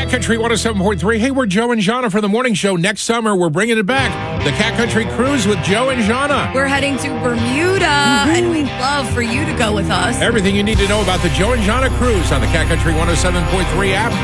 Cat Country 107.3. Hey, we're Joe and Jana for the morning show. Next summer, we're bringing it back. The Cat Country Cruise with Joe and Jana. We're heading to Bermuda, and we'd love for you to go with us. Everything you need to know about the Joe and Jana Cruise on the Cat Country 107.3 app